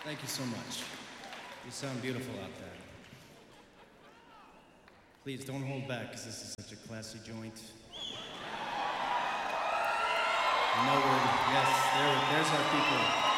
Thank you so much. You sound beautiful out there. Please don't hold back, because this is such a classy joint. Yes, there's our people.